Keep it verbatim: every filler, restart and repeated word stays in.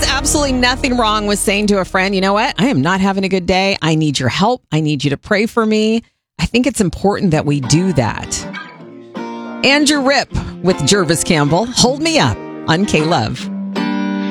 is absolutely nothing wrong with saying to a friend, you know what? I am not having a good day. I need your help. I need you to pray for me. I think it's important that we do that. Andrew Ripp with Jervis Campbell. Hold Me Up on K-Love.